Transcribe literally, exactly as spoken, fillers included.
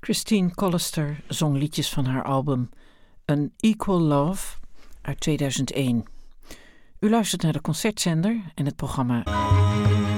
Christine Collister zong liedjes van haar album An Equal Love uit tweeduizend één. U luistert naar de Concertzender en het programma